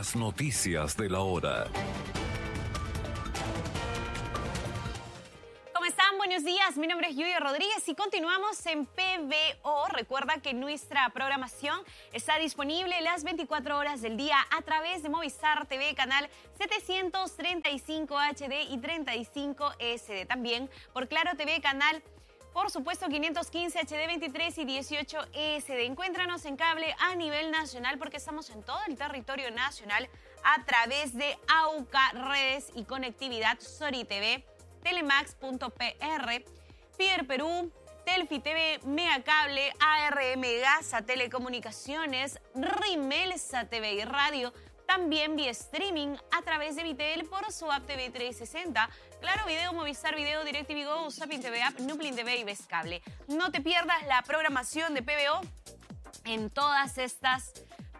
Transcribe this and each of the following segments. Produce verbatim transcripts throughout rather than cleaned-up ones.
Las noticias de la hora. ¿Cómo están? Buenos días. Mi nombre es Yuya Rodríguez y continuamos en P B O. Recuerda que nuestra programación está disponible las veinticuatro horas del día a través de Movistar T V, canal setecientos treinta y cinco H D y treinta y cinco S D. También por Claro T V, canal, por supuesto, quinientos quince H D, veintitrés y dieciocho S D. Encuéntranos en cable a nivel nacional porque estamos en todo el territorio nacional a través de AUCA, redes y conectividad, Sori T V, telemax punto p r, Fiber Perú, Telfi T V, Megacable, A R M Gasa Telecomunicaciones, Rimelsa T V y Radio. También vía streaming a través de Vitel por su app T V trescientos sesenta, Claro Video, Movistar Video, DirecTV Go, Zapping T V App, Nuplin T V y Vescable. No te pierdas la programación de P B O en todas estas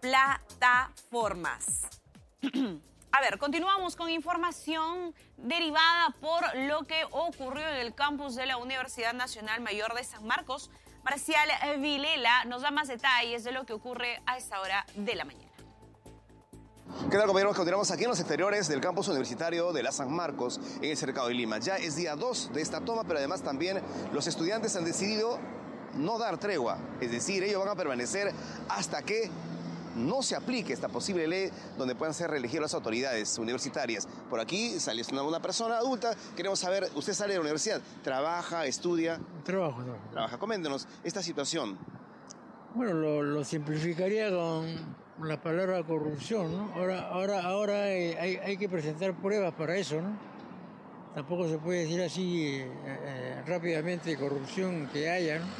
plataformas. A ver, continuamos con información derivada por lo que ocurrió en el campus de la Universidad Nacional Mayor de San Marcos. Marcial Vilela nos da más detalles de lo que ocurre a esta hora de la mañana. ¿Qué tal, compañeros? Continuamos aquí en los exteriores del campus universitario de la San Marcos, en el Cercado de Lima. Ya es día dos de esta toma, pero además también los estudiantes han decidido no dar tregua. Es decir, ellos van a permanecer hasta que no se aplique esta posible ley donde puedan ser reelegidas las autoridades universitarias. Por aquí sale una, una persona adulta. Queremos saber, usted sale de la universidad, ¿trabaja, estudia? Trabajo, trabajo. Trabaja. Coméntenos esta situación. Bueno, lo, lo simplificaría con la palabra corrupción, ¿no? Ahora, ahora, ahora eh, hay, hay que presentar pruebas para eso, ¿no? Tampoco se puede decir así eh, eh, rápidamente corrupción que haya, ¿no?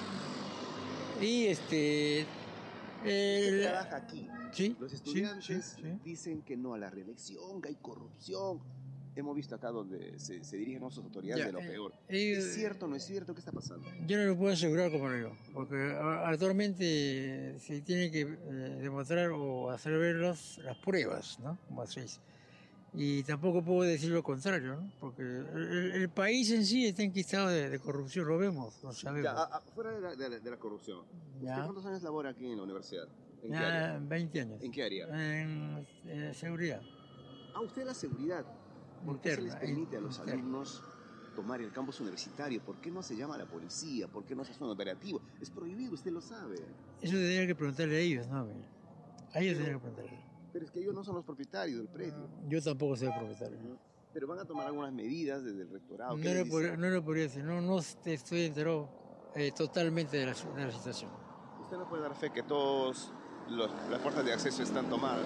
Y este... ¿Usted trabaja aquí? Sí. Los estudiantes sí, sí, sí. dicen que no a la reelección, que hay corrupción. Hemos visto acá donde se, se dirigen nuestras autoridades ya, de lo eh, peor. Eh, ¿Es cierto o no es cierto? ¿Qué está pasando? Yo no lo puedo asegurar como lo digo, porque actualmente se tiene que eh, demostrar o hacer ver las, las pruebas, ¿no? Como se dice. Y tampoco puedo decir lo contrario, ¿no? Porque el, el país en sí está enquistado de, de corrupción, lo vemos, lo sabemos. Ya, a, a, fuera de la, de, la, de la corrupción, ¿usted cuántos años labora aquí en la universidad? ¿En ya, qué área? veinte años. ¿En qué área? En eh, seguridad. Ah, usted la seguridad. ¿Por qué interna, se les permite a los interna. alumnos tomar el campus universitario? ¿Por qué no se llama a la policía? ¿Por qué no se hace un operativo? Es prohibido, usted lo sabe. Eso tendría que preguntarle a ellos, ¿no? A ellos tendría que preguntarle. Pero es que ellos no son los propietarios del predio. Yo tampoco soy el propietario. Uh-huh. Pero van a tomar algunas medidas desde el rectorado. No lo, podría, no lo podría decir, no, no estoy enterado eh, totalmente de la, de la situación. ¿Usted no puede dar fe que todas las puertas de acceso están tomadas?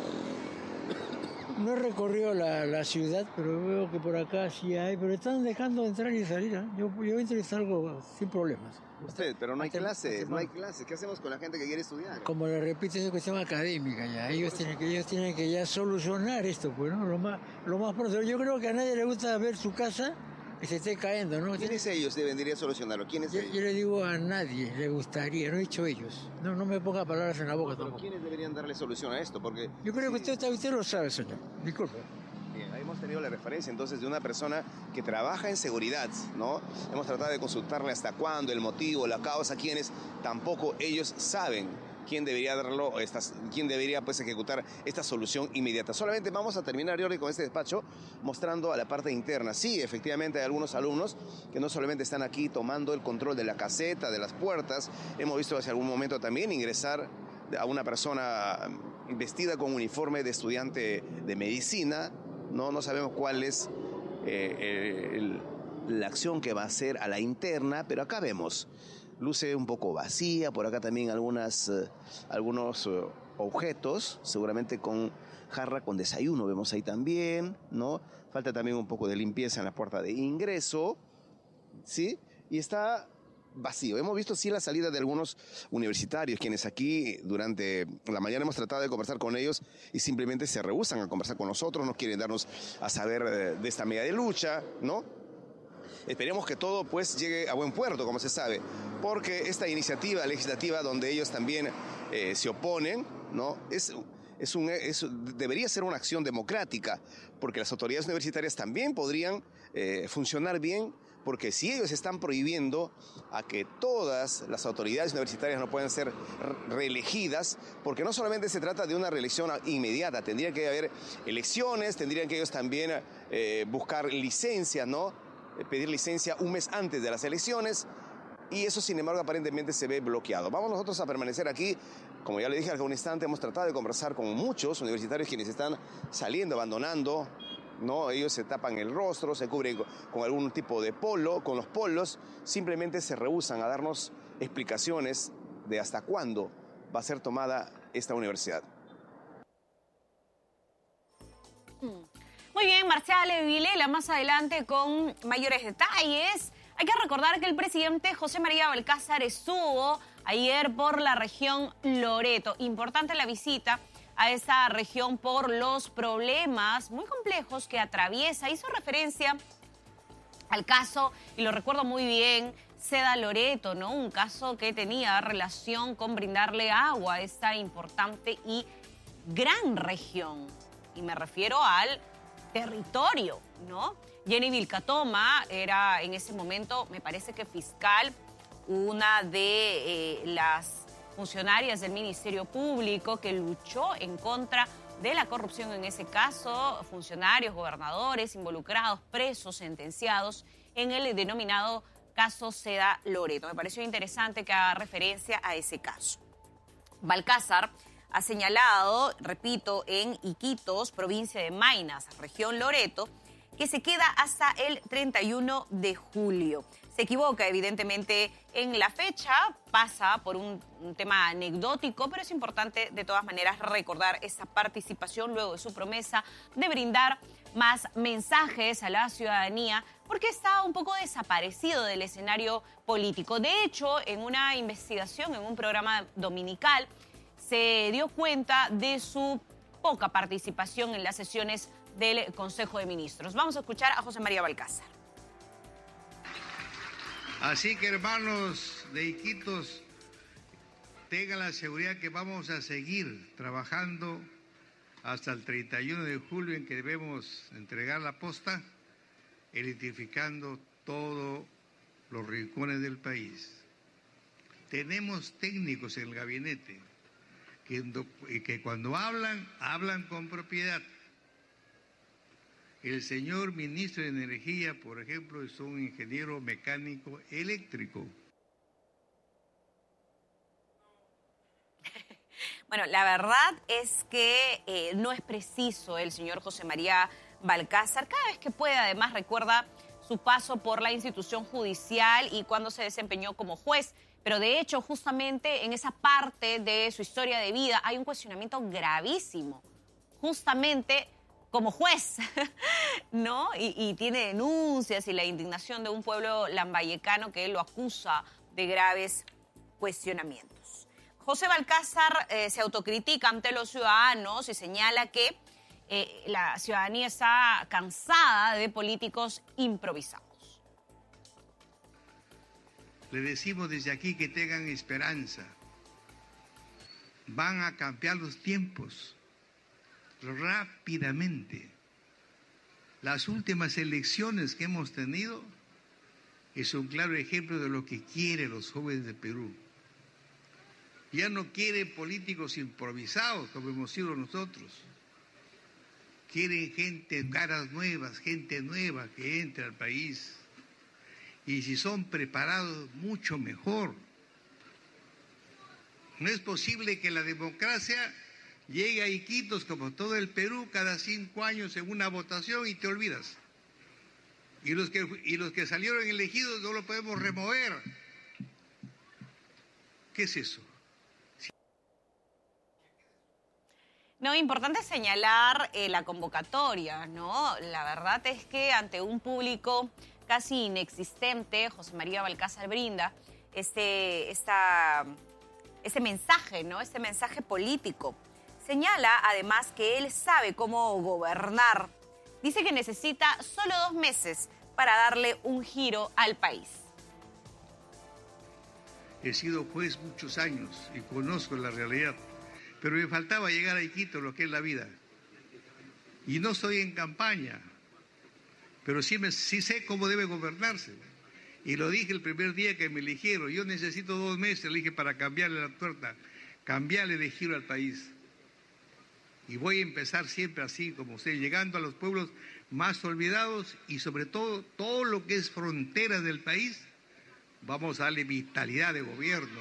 No he recorrido la, la ciudad, pero veo que por acá sí hay, pero están dejando entrar y salir, ¿eh? Yo, yo entro y salgo sin problemas. Usted, pero no hay clases, no hay clases. ¿Qué hacemos con la gente que quiere estudiar? Como le repito, es una cuestión académica ya. Ellos tienen que, ellos tienen que ya solucionar esto, pues, ¿no? Lo más, lo más pronto. Yo creo que a nadie le gusta ver su casa que se esté cayendo, ¿no? ¿Quiénes ellos deberían solucionarlo? ¿Quiénes yo, ellos? Yo le digo a nadie le gustaría, no he dicho ellos. No, no me ponga palabras en la boca no, pero tampoco. ¿quiénes deberían darle solución a esto? Porque yo creo sí. que usted, usted lo sabe, señor. Disculpe. Bien, ahí hemos tenido la referencia entonces de una persona que trabaja en seguridad, ¿no? Hemos tratado de consultarle hasta cuándo, el motivo, la causa, quiénes, tampoco ellos saben quién debería darlo, estas, quién debería pues ejecutar esta solución inmediata. Solamente vamos a terminar, Jordi, con este despacho mostrando a la parte interna. Sí, efectivamente hay algunos alumnos que no solamente están aquí tomando el control de la caseta, de las puertas, hemos visto hace algún momento también ingresar a una persona vestida con uniforme de estudiante de medicina. No, no sabemos cuál es eh, el, la acción que va a hacer a la interna, pero acá vemos, luce un poco vacía, por acá también algunas, eh, algunos eh, objetos, seguramente con jarra con desayuno, vemos ahí también, ¿no? Falta también un poco de limpieza en la puerta de ingreso, ¿sí? Y está vacío. Hemos visto sí la salida de algunos universitarios, quienes aquí durante la mañana hemos tratado de conversar con ellos y simplemente se rehúsan a conversar con nosotros, no quieren darnos a saber de, de esta medida de lucha, ¿no? Esperemos que todo pues llegue a buen puerto, como se sabe, porque esta iniciativa legislativa donde ellos también eh, se oponen, ¿no? Es, es un, es, debería ser una acción democrática, porque las autoridades universitarias también podrían eh, funcionar bien porque si ellos están prohibiendo a que todas las autoridades universitarias no puedan ser reelegidas, porque no solamente se trata de una reelección inmediata, tendría que haber elecciones, tendrían que ellos también eh, buscar licencias, ¿no? Pedir licencia un mes antes de las elecciones, y eso, sin embargo, aparentemente se ve bloqueado. Vamos nosotros a permanecer aquí. Como ya le dije hace un instante, hemos tratado de conversar con muchos universitarios quienes están saliendo, abandonando, ¿no? Ellos se tapan el rostro, se cubren con algún tipo de polo, con los polos, simplemente se rehúsan a darnos explicaciones de hasta cuándo va a ser tomada esta universidad. Muy bien, Marcial Vilela, más adelante con mayores detalles. Hay que recordar que el presidente José María Balcázar estuvo ayer por la región Loreto. Importante la visita a esa región por los problemas muy complejos que atraviesa. Hizo referencia al caso, y lo recuerdo muy bien, Seda Loreto, ¿no? Un caso que tenía relación con brindarle agua a esta importante y gran región. Y me refiero al territorio, ¿no? Jenny Vilcatoma era en ese momento, me parece que fiscal, una de eh, las funcionarias del Ministerio Público que luchó en contra de la corrupción en ese caso, funcionarios, gobernadores involucrados, presos, sentenciados en el denominado caso Seda Loreto. Me pareció interesante que haga referencia a ese caso. Balcázar ha señalado, repito, en Iquitos, provincia de Maynas, región Loreto, que se queda hasta el treinta y uno de julio. Se equivoca, evidentemente, en la fecha, pasa por un, un tema anecdótico, pero es importante, de todas maneras, recordar esa participación luego de su promesa de brindar más mensajes a la ciudadanía, porque está un poco desaparecido del escenario político. De hecho, en una investigación, en un programa dominical, se dio cuenta de su poca participación en las sesiones del Consejo de Ministros. Vamos a escuchar a José María Balcázar. Así que, hermanos de Iquitos, tengan la seguridad que vamos a seguir trabajando hasta el treinta y uno de julio, en que debemos entregar la posta, electrificando todos los rincones del país. Tenemos técnicos en el gabinete que, que cuando hablan, hablan con propiedad. El señor ministro de Energía, por ejemplo, es un ingeniero mecánico eléctrico. Bueno, la verdad es que eh, no es preciso el señor José María Balcázar. Cada vez que puede, además, recuerda su paso por la institución judicial y cuando se desempeñó como juez. Pero de hecho, justamente en esa parte de su historia de vida hay un cuestionamiento gravísimo. Justamente como juez, ¿no? Y, y tiene denuncias y la indignación de un pueblo lambayecano que lo acusa de graves cuestionamientos. José Balcázar eh, se autocritica ante los ciudadanos y señala que eh, la ciudadanía está cansada de políticos improvisados. Le decimos desde aquí que tengan esperanza. Van a cambiar los tiempos rápidamente. Las últimas elecciones que hemos tenido es un claro ejemplo de lo que quieren los jóvenes de Perú. Ya no quieren políticos improvisados como hemos sido nosotros. Quieren gente, caras nuevas, gente nueva que entre al país. Y si son preparados, mucho mejor. No es posible que la democracia llegue a Iquitos, como todo el Perú, cada cinco años en una votación y te olvidas. Y los que, y los que salieron elegidos no lo podemos remover. ¿Qué es eso? No, importante señalar eh, la convocatoria, ¿no? La verdad es que ante un público casi inexistente, José María Balcázar brinda este, esta, este mensaje, ¿no? Este mensaje político. Señala, además, que él sabe cómo gobernar. Dice que necesita solo dos meses para darle un giro al país. He sido juez muchos años y conozco la realidad, pero me faltaba llegar a Iquitos, lo que es la vida. Y no estoy en campaña, pero sí, me, sí sé cómo debe gobernarse. Y lo dije el primer día que me eligieron. Yo necesito dos meses, le dije, para cambiarle la tuerta, cambiarle de giro al país. Y voy a empezar siempre así, como usted, llegando a los pueblos más olvidados y sobre todo, todo lo que es frontera del país, vamos a darle vitalidad de gobierno.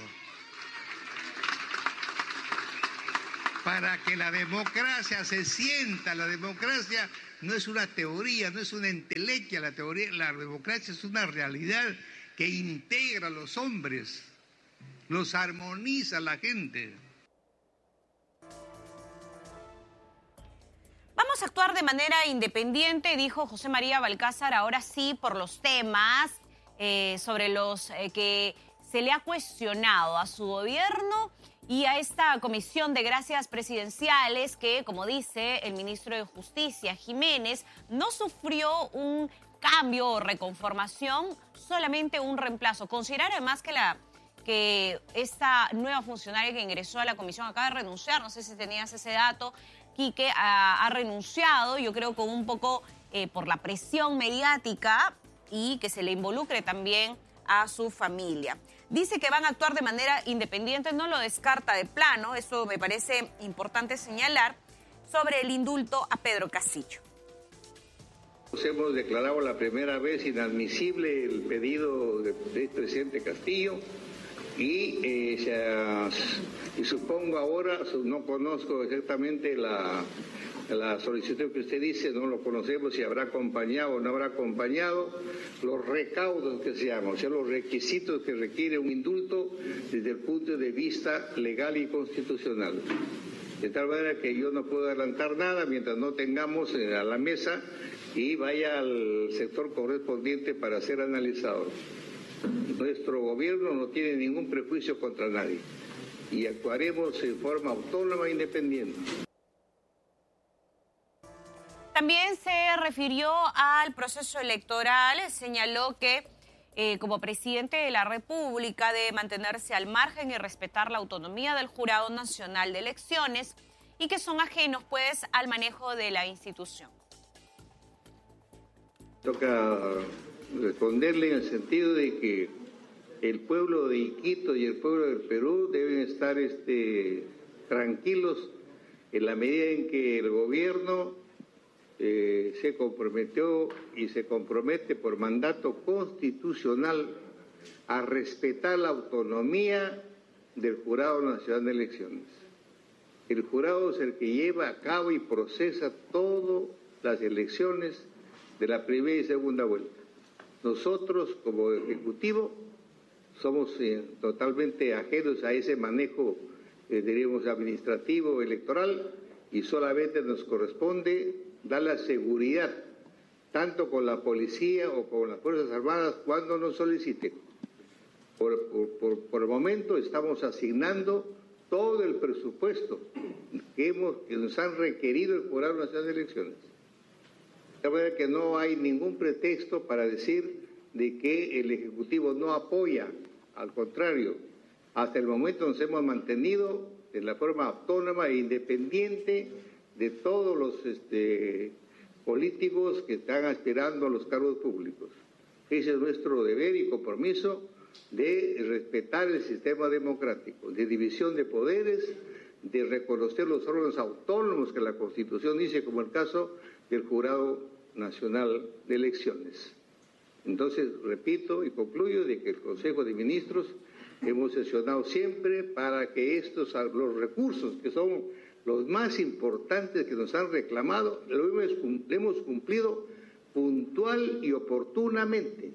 Para que la democracia se sienta, la democracia no es una teoría, no es una entelequia, la teoría, la democracia es una realidad que integra a los hombres, los armoniza a la gente. Vamos a actuar de manera independiente, dijo José María Balcázar, ahora sí, por los temas eh, sobre los eh, que se le ha cuestionado a su gobierno y a esta comisión de gracias presidenciales que, como dice el ministro de Justicia, Jiménez, no sufrió un cambio o reconformación, solamente un reemplazo. Considerar además que, la, que esta nueva funcionaria que ingresó a la comisión acaba de renunciar, no sé si tenías ese dato, Quique ha, ha renunciado, yo creo que un poco eh, por la presión mediática y que se le involucre también a su familia. Dice que van a actuar de manera independiente, no lo descarta de plano, eso me parece importante señalar, sobre el indulto a Pedro Castillo. Hemos declarado la primera vez inadmisible el pedido del presidente Castillo y, eh, se, y supongo ahora, no conozco exactamente la, la solicitud que usted dice, no lo conocemos si habrá acompañado o no habrá acompañado, los recaudos que se llaman, o sea, los requisitos que requiere un indulto desde el punto de vista legal y constitucional. De tal manera que yo no puedo adelantar nada mientras no tengamos a la mesa y vaya al sector correspondiente para ser analizado. Nuestro gobierno no tiene ningún prejuicio contra nadie y actuaremos en forma autónoma e independiente. También se refirió al proceso electoral, señaló que eh, como presidente de la República debe mantenerse al margen y respetar la autonomía del Jurado Nacional de Elecciones y que son ajenos pues al manejo de la institución. Toca responderle en el sentido de que el pueblo de Iquitos y el pueblo del Perú deben estar este, tranquilos en la medida en que el gobierno Eh, se comprometió y se compromete por mandato constitucional a respetar la autonomía del Jurado Nacional de Elecciones. El jurado es el que lleva a cabo y procesa todas las elecciones de la primera y segunda vuelta. Nosotros, como Ejecutivo, somos eh, totalmente ajenos a ese manejo, eh, diríamos, administrativo, electoral, y solamente nos corresponde dar la seguridad, tanto con la policía o con las Fuerzas Armadas, cuando nos soliciten. Por, por, por, por el momento estamos asignando todo el presupuesto que, hemos, que nos han requerido el Jurado Nacional de Elecciones. De manera que no hay ningún pretexto para decir de que el Ejecutivo no apoya, al contrario, hasta el momento nos hemos mantenido de la forma autónoma e independiente de todos los este, políticos que están aspirando a los cargos públicos. Ese es nuestro deber y compromiso de respetar el sistema democrático, de división de poderes, de reconocer los órganos autónomos que la Constitución dice, como el caso del Jurado Nacional de Elecciones. Entonces, repito y concluyo de que el Consejo de Ministros hemos sesionado siempre para que estos, los recursos que son los más importantes que nos han reclamado, lo hemos, lo hemos cumplido puntual y oportunamente.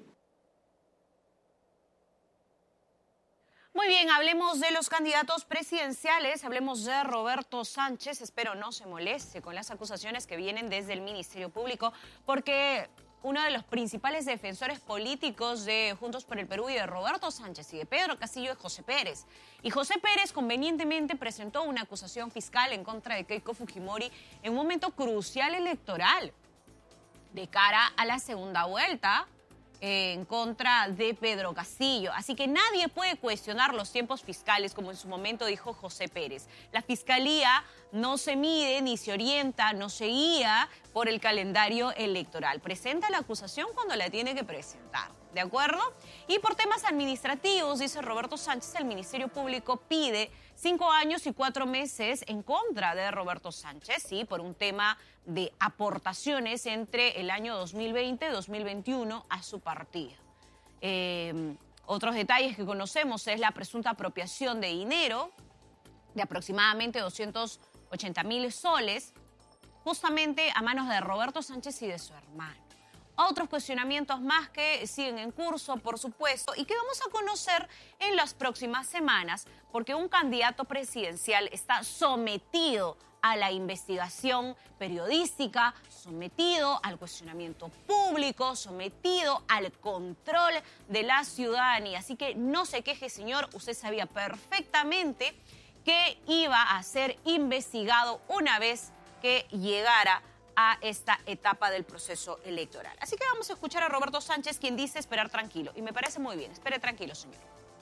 Muy bien, hablemos de los candidatos presidenciales, hablemos de Roberto Sánchez. Espero no se moleste con las acusaciones que vienen desde el Ministerio Público, porque uno de los principales defensores políticos de Juntos por el Perú y de Roberto Sánchez y de Pedro Castillo es José Pérez. Y José Pérez convenientemente presentó una acusación fiscal en contra de Keiko Fujimori en un momento crucial electoral de cara a la segunda vuelta eh, en contra de Pedro Castillo. Así que nadie puede cuestionar los tiempos fiscales, como en su momento dijo José Pérez. La Fiscalía no se mide, ni se orienta, no se guía por el calendario electoral. Presenta la acusación cuando la tiene que presentar. ¿de acuerdo? Y por temas administrativos, dice Roberto Sánchez, el Ministerio Público pide cinco años y cuatro meses en contra de Roberto Sánchez, sí, por un tema de aportaciones entre el año dos mil veinte y dos mil veintiuno a su partido. Eh, otros detalles que conocemos es la presunta apropiación de dinero de aproximadamente doscientos ochenta mil soles, justamente a manos de Roberto Sánchez y de su hermano. Otros cuestionamientos más que siguen en curso, por supuesto, y que vamos a conocer en las próximas semanas, porque un candidato presidencial está sometido a la investigación periodística, sometido al cuestionamiento público, sometido al control de la ciudadanía. Así que no se queje, señor, usted sabía perfectamente que iba a ser investigado una vez que llegara a esta etapa del proceso electoral. Así que vamos a escuchar a Roberto Sánchez, quien dice esperar tranquilo. Y me parece muy bien. Espere tranquilo, señor.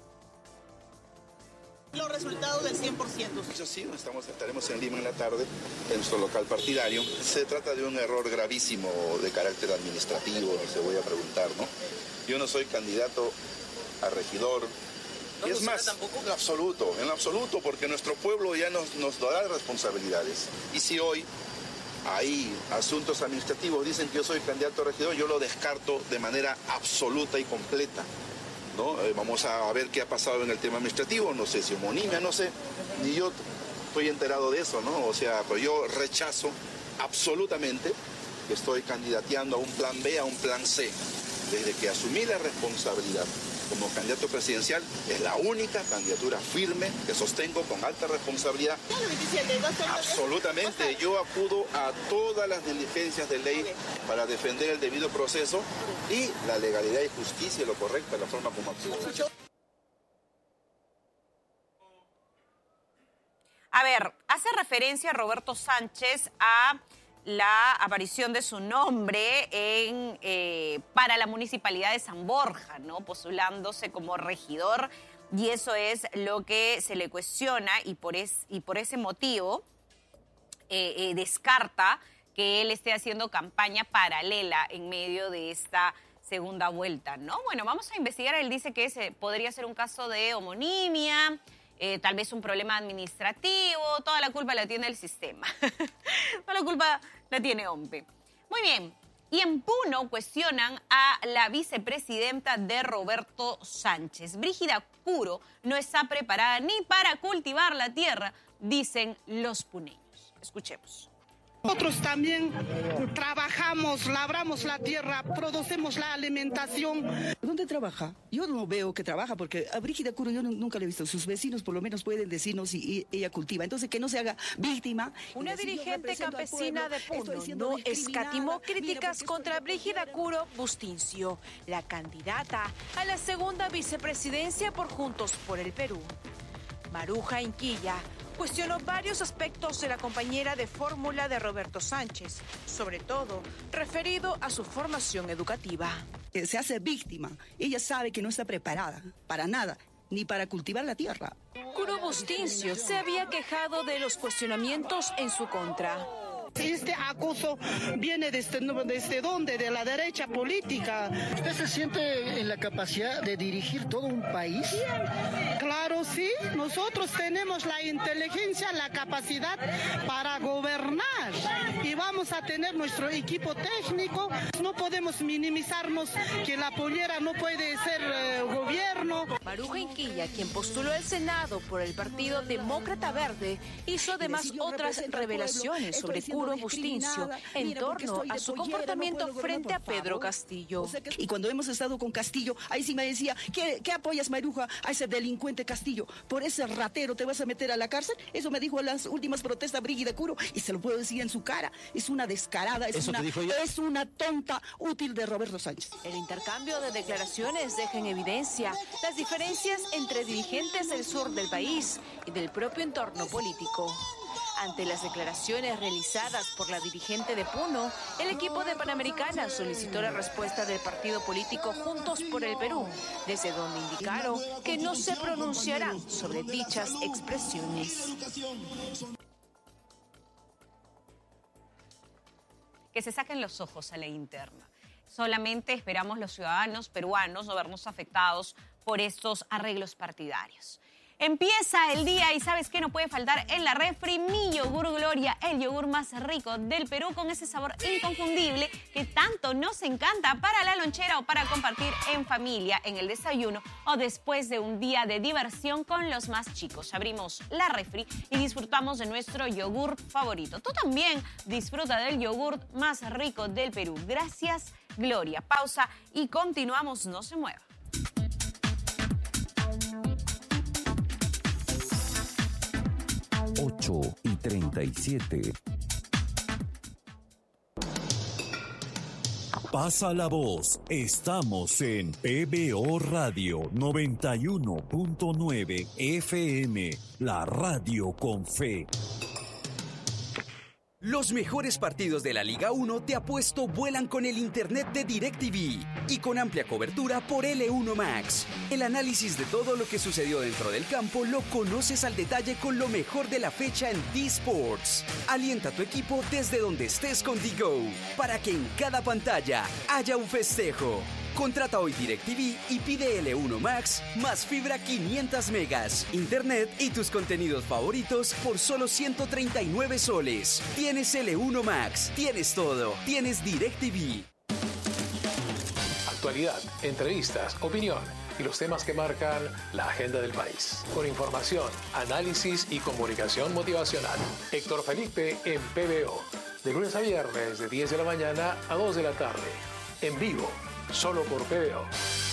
Los resultados del cien por ciento. Eso sí, estamos, estaremos en Lima en la tarde, en nuestro local partidario. Se trata de un error gravísimo de carácter administrativo, se voy a preguntar, ¿no? Yo no soy candidato a regidor. ¿No y es más, tampoco? en absoluto, en absoluto, porque nuestro pueblo ya nos, nos dará responsabilidades. Y si hoy hay asuntos administrativos, dicen que yo soy candidato a regidor, yo lo descarto de manera absoluta y completa. ¿No? Eh, vamos a ver qué ha pasado en el tema administrativo, no sé si homonimia, no sé, ni yo estoy enterado de eso, ¿no? O sea, pero yo rechazo absolutamente que estoy candidateando a un plan B, a un plan C. Desde que asumí la responsabilidad como candidato presidencial, es la única candidatura firme que sostengo con alta responsabilidad. Absolutamente, yo acudo a todas las diligencias de ley para defender el debido proceso y la legalidad y justicia, lo correcto, la forma como actúo. A ver, hace referencia Roberto Sánchez a la aparición de su nombre en, eh, para la Municipalidad de San Borja, ¿no? Postulándose como regidor, y eso es lo que se le cuestiona, y por, es, y por ese motivo eh, eh, descarta que él esté haciendo campaña paralela en medio de esta segunda vuelta, ¿no? Bueno, vamos a investigar. Él dice que ese podría ser un caso de homonimia, Eh, tal vez un problema administrativo, toda la culpa la tiene el sistema. Toda la culpa la tiene OMPE. Muy bien, y en Puno cuestionan a la vicepresidenta de Roberto Sánchez. Brígida Curo no está preparada ni para cultivar la tierra, dicen los puneños. Escuchemos. Nosotros también trabajamos, labramos la tierra, producimos la alimentación. ¿Dónde trabaja? Yo no veo que trabaja porque a Brígida Curo yo nunca le he visto. Sus vecinos por lo menos pueden decirnos si ella cultiva. Entonces que no se haga víctima. Una dirigente campesina de Puno no escatimó críticas contra Brígida Curo Bustincio, la candidata a la segunda vicepresidencia por Juntos por el Perú. Maruja Inquilla cuestionó varios aspectos de la compañera de fórmula de Roberto Sánchez, sobre todo referido a su formación educativa. Se hace víctima. Ella sabe que no está preparada para nada, ni para cultivar la tierra. Curo Bustincio se había quejado de los cuestionamientos en su contra. Este acoso viene desde, desde dónde, de la derecha política. ¿Usted se siente en la capacidad de dirigir todo un país? Claro, sí. Nosotros tenemos la inteligencia, la capacidad para gobernar. Y vamos a tener nuestro equipo técnico. No podemos minimizarnos que la pollera no puede ser eh, gobierno. Maruja Inquilla, quien postuló al Senado por el Partido Demócrata Verde, hizo además otras revelaciones sobre Curo Bustincio en torno a su comportamiento frente a Pedro Castillo. Y cuando hemos estado con Castillo, ahí sí me decía, ¿qué, qué apoyas, Maruja, a ese delincuente Castillo? ¿Por ese ratero te vas a meter a la cárcel? Eso me dijo en las últimas protestas Brígida Curo, y se lo puedo decir en su cara. Es una descarada, es, una, es una tonta útil de Roberto Sánchez. El intercambio de declaraciones deja en evidencia las diferencias entre dirigentes del sur del país y del propio entorno político. Ante las declaraciones realizadas por la dirigente de Puno, el equipo de Panamericana solicitó la respuesta del partido político Juntos por el Perú, desde donde indicaron que no se pronunciarán sobre dichas expresiones. Que se saquen los ojos a la interna. Solamente esperamos los ciudadanos peruanos no vernos afectados por estos arreglos partidarios. Empieza el día y ¿sabes qué no puede faltar en la refri? Mi yogur Gloria, el yogur más rico del Perú con ese sabor inconfundible que tanto nos encanta para la lonchera o para compartir en familia, en el desayuno o después de un día de diversión con los más chicos. Abrimos la refri y disfrutamos de nuestro yogur favorito. Tú también disfruta del yogur más rico del Perú. Gracias, Gloria. Pausa y continuamos. No se mueva. ocho y treinta y siete. Pasa la voz. Estamos en P B O Radio noventa y uno punto nueve F M, la radio con fe. Los mejores partidos de la Liga uno de Apuesto vuelan con el internet de DirecTV y con amplia cobertura por L uno Max. El análisis de todo lo que sucedió dentro del campo lo conoces al detalle con lo mejor de la fecha en D-Sports. Alienta a tu equipo desde donde estés con D-Go para que en cada pantalla haya un festejo. Contrata hoy DirecTV y pide L uno Max más fibra quinientos megas, internet y tus contenidos favoritos por solo ciento treinta y nueve soles. Tienes L uno Max, tienes todo, tienes DirecTV. Actualidad, entrevistas, opinión y los temas que marcan la agenda del país. Con información, análisis y comunicación motivacional. Héctor Felipe en P B O. De lunes a viernes de diez de la mañana a dos de la tarde. En vivo. Solo por P B O.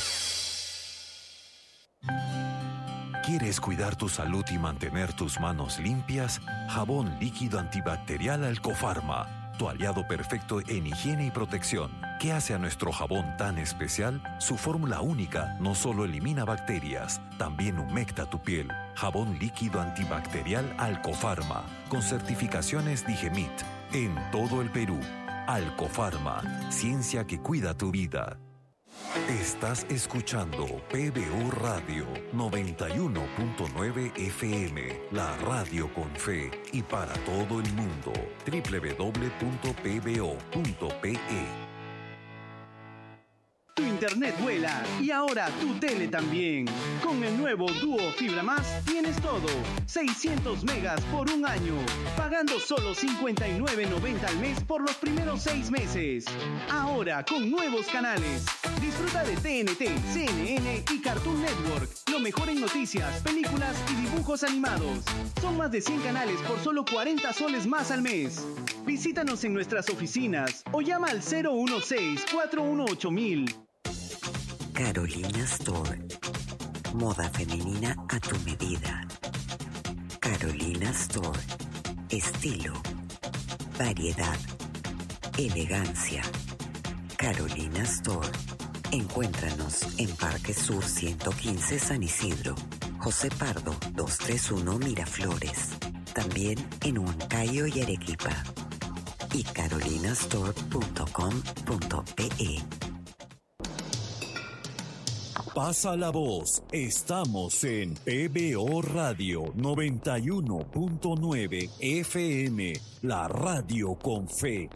¿Quieres cuidar tu salud y mantener tus manos limpias? Jabón líquido antibacterial Alcofarma, tu aliado perfecto en higiene y protección. ¿Qué hace a nuestro jabón tan especial? Su fórmula única no solo elimina bacterias, también humecta tu piel. Jabón líquido antibacterial Alcofarma, con certificaciones Digemit, en todo el Perú. Alcofarma, ciencia que cuida tu vida. Estás escuchando P B O Radio noventa y uno punto nueve F M, la radio con fe y para todo el mundo. doble u doble u doble u punto p b o punto p e. Tu internet vuela y ahora tu tele también. Con el nuevo Duo Fibra Más tienes todo. seiscientos megas por un año. Pagando solo cincuenta y nueve noventa al mes por los primeros seis meses. Ahora con nuevos canales. Disfruta de T N T, C N N y Cartoon Network. Lo mejor en noticias, películas y dibujos animados. Son más de cien canales por solo cuarenta soles más al mes. Visítanos en nuestras oficinas o llama al cero uno seis, cuatro uno ocho mil. Carolina Store. Moda femenina a tu medida. Carolina Store. Estilo. Variedad. Elegancia. Carolina Store. Encuéntranos en Parque Sur ciento quince San Isidro. José Pardo doscientos treinta y uno Miraflores. También en Huancayo y Arequipa. Y carolinastore punto com punto pe. Pasa la voz. Estamos en P B O Radio noventa y uno punto nueve F M, la radio con fe.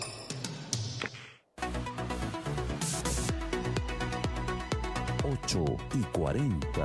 ocho y cuarenta.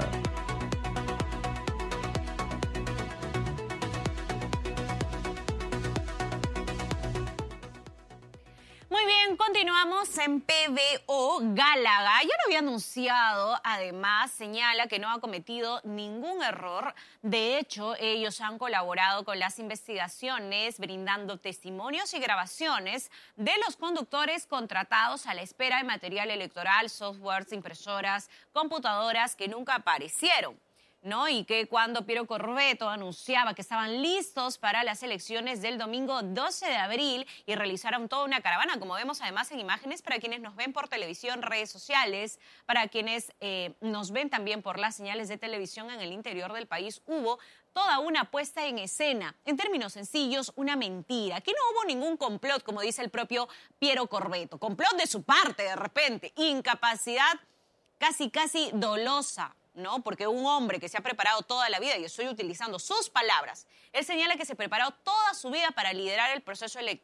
Muy bien, continuamos en P B O. Gálaga ya lo había anunciado, además señala que no ha cometido ningún error. De hecho, ellos han colaborado con las investigaciones, brindando testimonios y grabaciones de los conductores contratados a la espera de material electoral, softwares, impresoras, computadoras que nunca aparecieron, ¿no? Y que cuando Piero Corbeto anunciaba que estaban listos para las elecciones del domingo doce de abril y realizaron toda una caravana, como vemos además en imágenes para quienes nos ven por televisión, redes sociales, para quienes eh, nos ven también por las señales de televisión en el interior del país, hubo toda una puesta en escena. En términos sencillos, una mentira. Aquí no hubo ningún complot, como dice el propio Piero Corbeto. Complot de su parte, de repente. Incapacidad casi, casi dolosa, ¿no? Porque un hombre que se ha preparado toda la vida, y estoy utilizando sus palabras, él señala que se preparó toda su vida para liderar el proceso electoral.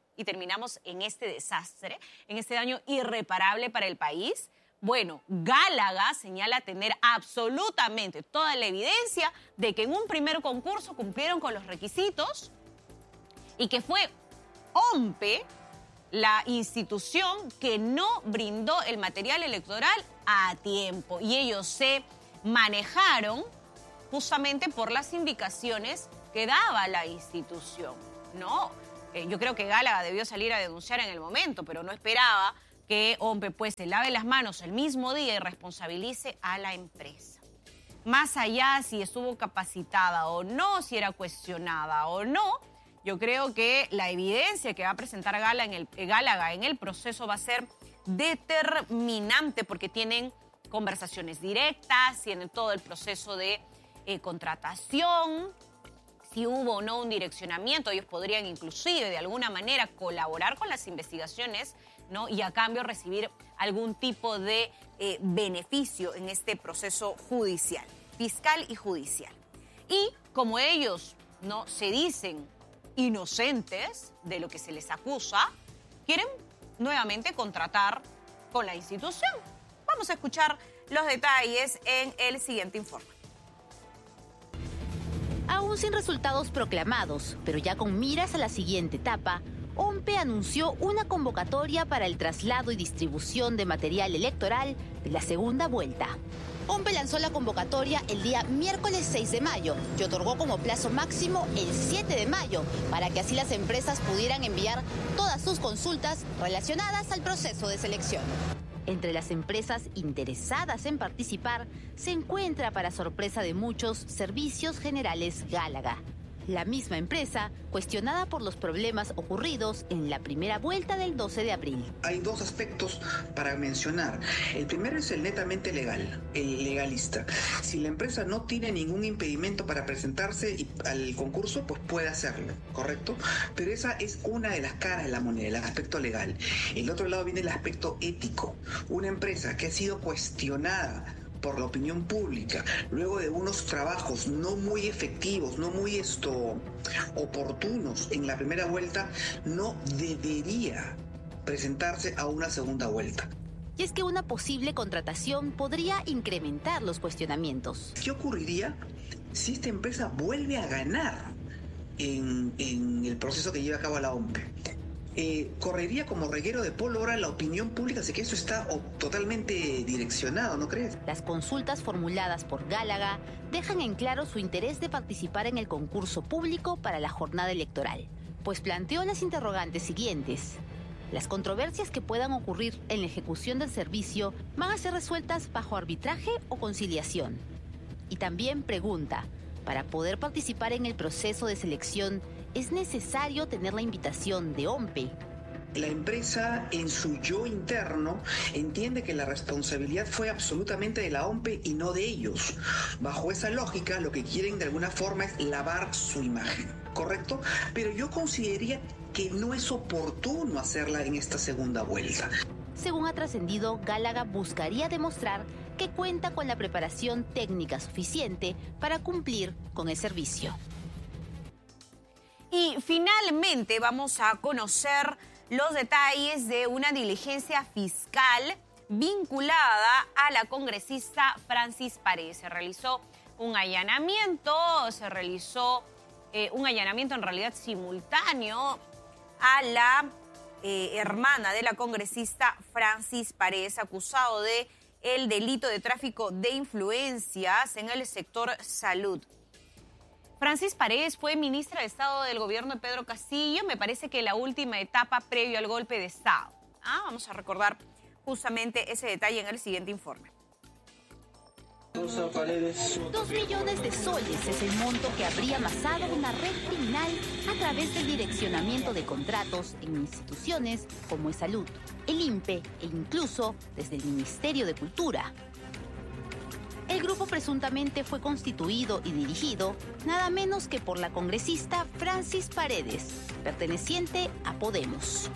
y terminamos en este desastre, en este daño irreparable para el país? Bueno, Gálaga señala tener absolutamente toda la evidencia de que en un primer concurso cumplieron con los requisitos y que fue OMPE, la institución que no brindó el material electoral a tiempo. Y ellos se manejaron justamente por las indicaciones que daba la institución, ¿no? Eh, yo creo que Gálaga debió salir a denunciar en el momento, pero no esperaba que OMPE pues se lave las manos el mismo día y responsabilice a la empresa. Más allá si estuvo capacitada o no, si era cuestionada o no, yo creo que la evidencia que va a presentar Gálaga en el, Gálaga en el proceso va a ser determinante porque tienen conversaciones directas, tienen todo el proceso de eh, contratación, si hubo o no un direccionamiento, ellos podrían inclusive de alguna manera colaborar con las investigaciones, ¿no? Y a cambio recibir algún tipo de eh, beneficio en este proceso judicial, fiscal y judicial. Y como ellos no se dicen inocentes de lo que se les acusa, quieren nuevamente contratar con la institución. Vamos a escuchar los detalles en el siguiente informe. Aún sin resultados proclamados, pero ya con miras a la siguiente etapa, OMPE anunció una convocatoria para el traslado y distribución de material electoral de la segunda vuelta. OMPE lanzó la convocatoria el día miércoles seis de mayo y otorgó como plazo máximo el siete de mayo para que así las empresas pudieran enviar todas sus consultas relacionadas al proceso de selección. Entre las empresas interesadas en participar se encuentra, para sorpresa de muchos, Servicios Generales Gálaga. La misma empresa, cuestionada por los problemas ocurridos en la primera vuelta del doce de abril. Hay dos aspectos para mencionar. El primero es el netamente legal, el legalista. Si la empresa no tiene ningún impedimento para presentarse al concurso, pues puede hacerlo, ¿correcto? Pero esa es una de las caras de la moneda, el aspecto legal. El otro lado viene el aspecto ético. Una empresa que ha sido cuestionada por la opinión pública, luego de unos trabajos no muy efectivos, no muy esto, oportunos en la primera vuelta, no debería presentarse a una segunda vuelta. Y es que una posible contratación podría incrementar los cuestionamientos. ¿Qué ocurriría si esta empresa vuelve a ganar en, en el proceso que lleva a cabo la OMPE? Eh, correría como reguero de pólvora la opinión pública, así que eso está oh, totalmente direccionado, ¿no crees? Las consultas formuladas por Gálaga dejan en claro su interés de participar en el concurso público para la jornada electoral, pues planteó las interrogantes siguientes. Las controversias que puedan ocurrir en la ejecución del servicio van a ser resueltas bajo arbitraje o conciliación. Y también pregunta, para poder participar en el proceso de selección, ¿es necesario tener la invitación de OMPE? La empresa, en su yo interno, entiende que la responsabilidad fue absolutamente de la OMPE y no de ellos. Bajo esa lógica, lo que quieren de alguna forma es lavar su imagen, ¿correcto? Pero yo consideraría que no es oportuno hacerla en esta segunda vuelta. Según ha trascendido, Gálaga buscaría demostrar que cuenta con la preparación técnica suficiente para cumplir con el servicio. Y finalmente vamos a conocer los detalles de una diligencia fiscal vinculada a la congresista Francis Paredes. Se realizó un allanamiento, se realizó eh, un allanamiento en realidad simultáneo a la eh, hermana de la congresista Francis Paredes, acusado de el delito de tráfico de influencias en el sector salud. Francis Paredes fue ministra de Estado del gobierno de Pedro Castillo, me parece que la última etapa previo al golpe de Estado. Ah, vamos a recordar justamente ese detalle en el siguiente informe. Dos millones de soles es el monto que habría amasado una red criminal a través del direccionamiento de contratos en instituciones como el Salud, el INPE e incluso desde el Ministerio de Cultura. El grupo presuntamente fue constituido y dirigido nada menos que por la congresista Francis Paredes, perteneciente a Podemos.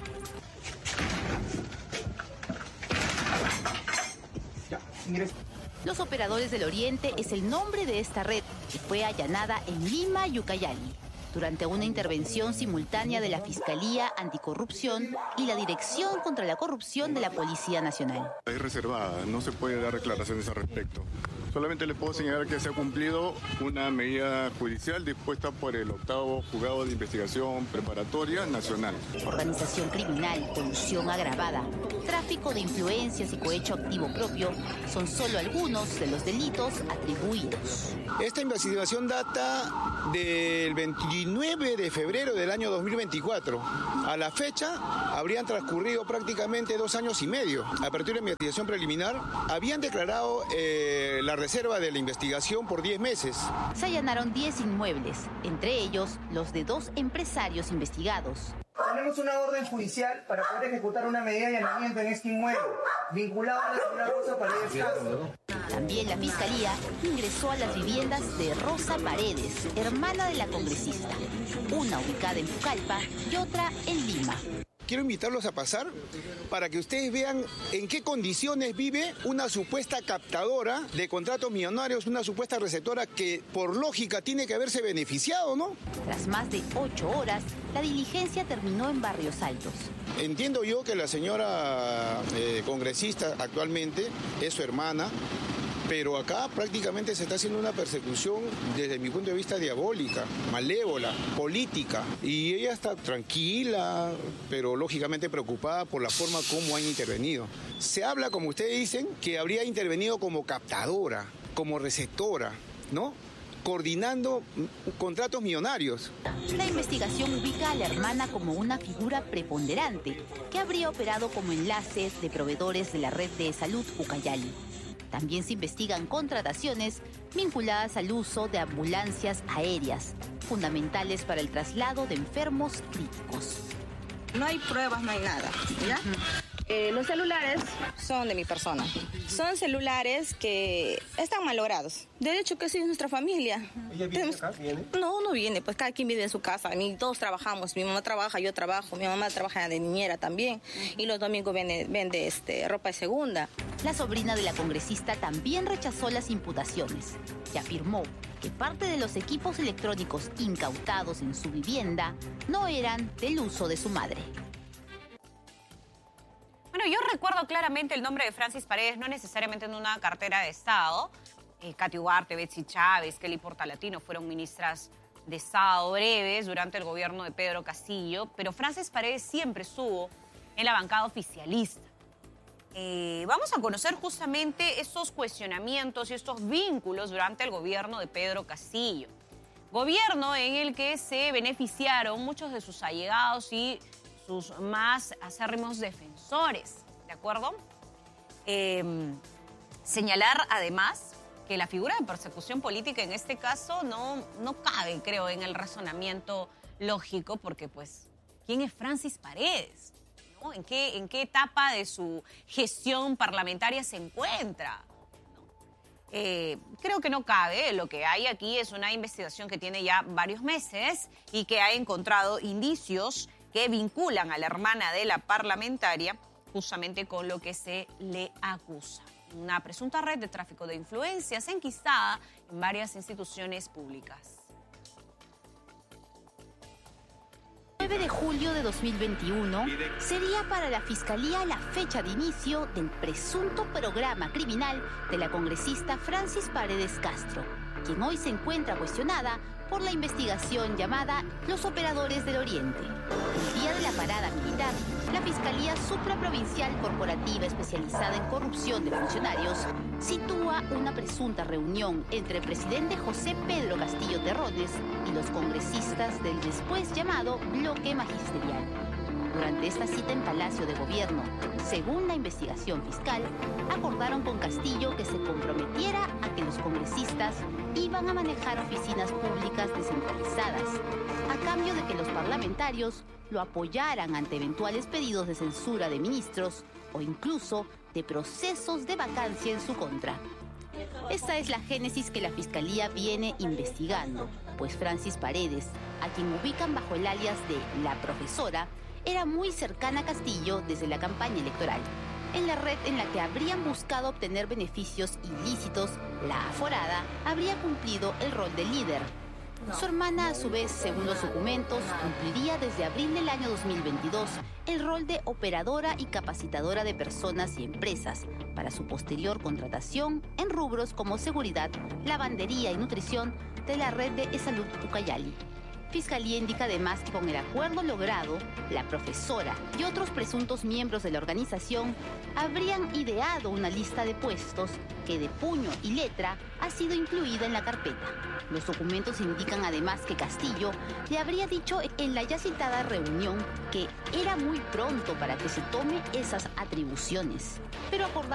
Los Operadores del Oriente es el nombre de esta red que fue allanada en Lima y Ucayali. durante una intervención simultánea de la Fiscalía Anticorrupción y la Dirección contra la Corrupción de la Policía Nacional. Es reservada, no se puede dar declaraciones al respecto. Solamente le puedo señalar que se ha cumplido una medida judicial dispuesta por el octavo Juzgado de Investigación Preparatoria Nacional. Organización criminal, colusión agravada, tráfico de influencias y cohecho activo propio son solo algunos de los delitos atribuidos. Esta investigación data del veintinueve de febrero del año dos mil veinticuatro. A la fecha habrían transcurrido prácticamente dos años y medio. A partir de la investigación preliminar, habían declarado eh, la reserva de la investigación por diez meses. Se allanaron diez inmuebles, entre ellos los de dos empresarios investigados. Tenemos una orden judicial para poder ejecutar una medida de allanamiento en este inmueble, vinculado a la señora Rosa Paredes. También la Fiscalía ingresó a las viviendas de Rosa Paredes, hermana de la congresista, una ubicada en Pucallpa y otra en Lima. Quiero invitarlos a pasar para que ustedes vean en qué condiciones vive una supuesta captadora de contratos millonarios, una supuesta receptora que por lógica tiene que haberse beneficiado, ¿no? Tras más de ocho horas, la diligencia terminó en Barrios Altos. Entiendo yo que la señora eh, congresista actualmente es su hermana, pero acá prácticamente se está haciendo una persecución desde mi punto de vista diabólica, malévola, política. Y ella está tranquila, pero lógicamente preocupada por la forma como han intervenido. Se habla, como ustedes dicen, que habría intervenido como captadora, como receptora, ¿no? Coordinando contratos millonarios. La investigación ubica a la hermana como una figura preponderante que habría operado como enlace de proveedores de la red de salud Ucayali. También se investigan contrataciones vinculadas al uso de ambulancias aéreas, fundamentales para el traslado de enfermos críticos. No hay pruebas, no hay nada, ¿ya? Eh, los celulares son de mi persona. Son celulares que están malogrados. De hecho, que sí es nuestra familia. ¿Ella viene Tenemos... acá? ¿Viene? No, no viene. Pues cada quien vive en su casa. Mi, todos trabajamos. Mi mamá trabaja, yo trabajo. Mi mamá trabaja de niñera también. Uh-huh. Y los domingos vende, vende este, ropa de segunda. La sobrina de la congresista también rechazó las imputaciones y afirmó que parte de los equipos electrónicos incautados en su vivienda no eran del uso de su madre. Bueno, yo recuerdo claramente el nombre de Francis Paredes, no necesariamente en una cartera de Estado. Eh, Katy Ugarte, Betsy Chávez, Kelly Portalatino fueron ministras de Estado breves durante el gobierno de Pedro Castillo, pero Francis Paredes siempre estuvo en la bancada oficialista. Eh, vamos a conocer justamente estos cuestionamientos y estos vínculos durante el gobierno de Pedro Castillo. Gobierno en el que se beneficiaron muchos de sus allegados y sus más acérrimos defensores, ¿de acuerdo? Eh, señalar además que la figura de persecución política en este caso no, no cabe, creo, en el razonamiento lógico, porque pues, ¿quién es Francis Paredes? ¿No? ¿En qué, en qué etapa de su gestión parlamentaria se encuentra? Eh, creo que no cabe. Lo que hay aquí es una investigación que tiene ya varios meses y que ha encontrado indicios que vinculan a la hermana de la parlamentaria justamente con lo que se le acusa. Una presunta red de tráfico de influencias enquistada en varias instituciones públicas. nueve de julio de dos mil veintiuno sería para la Fiscalía la fecha de inicio del presunto programa criminal de la congresista Francis Paredes Castro, quien hoy se encuentra cuestionada por la investigación llamada Los Operadores del Oriente. El día de la parada militar, la Fiscalía Supraprovincial Corporativa Especializada en Corrupción de Funcionarios sitúa una presunta reunión entre el presidente José Pedro Castillo Terrones y los congresistas del después llamado Bloque Magisterial. Durante esta cita en Palacio de Gobierno, según la investigación fiscal, acordaron con Castillo que se comprometiera a que los congresistas iban a manejar oficinas públicas descentralizadas, a cambio de que los parlamentarios lo apoyaran ante eventuales pedidos de censura de ministros o incluso de procesos de vacancia en su contra. Esta es la génesis que la Fiscalía viene investigando, pues Francis Paredes, a quien ubican bajo el alias de La Profesora, era muy cercana a Castillo desde la campaña electoral. En la red en la que habrían buscado obtener beneficios ilícitos, la aforada habría cumplido el rol de líder. Su hermana, a su vez, según los documentos, cumpliría desde abril del año dos mil veintidós el rol de operadora y capacitadora de personas y empresas para su posterior contratación en rubros como seguridad, lavandería y nutrición de la red de E-Salud Ucayali. Fiscalía indica además que con el acuerdo logrado, la profesora y otros presuntos miembros de la organización habrían ideado una lista de puestos que de puño y letra ha sido incluida en la carpeta. Los documentos indican además que Castillo le habría dicho en la ya citada reunión que era muy pronto para que se tome esas atribuciones, pero acordar